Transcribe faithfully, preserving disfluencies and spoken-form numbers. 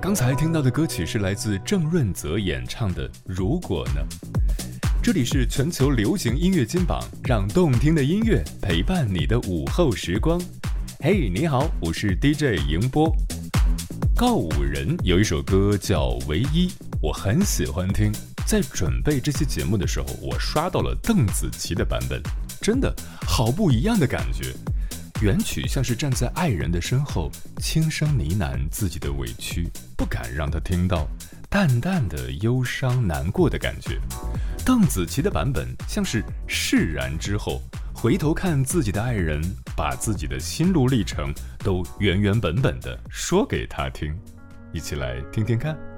刚才听到的歌曲是来自郑润泽演唱的《如果呢》。这里是全球流行音乐金榜，让动听的音乐陪伴你的午后时光。嘿，你好，我是 D J 迎波。告五人有一首歌叫《唯一》，我很喜欢听。在准备这期节目的时候，我刷到了邓紫棋的版本，真的好不一样的感觉。原曲像是站在爱人的身后，轻声呢喃自己的委屈，不敢让他听到，淡淡的忧伤难过的感觉。邓紫棋的版本像是释然之后，回头看自己的爱人，把自己的心路历程都原原本本的说给他听。一起来听听看。